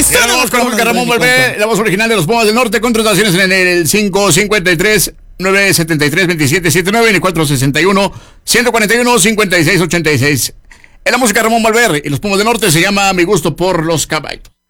Listo. Ya vamos con la música Ramón Valverde, la voz original de los Pumas del Norte. Contrataciones en el 553 973 2779 en el 461 141 5686. En la música Ramón Valverde y los Pumas del Norte se llama Mi gusto por los caballos.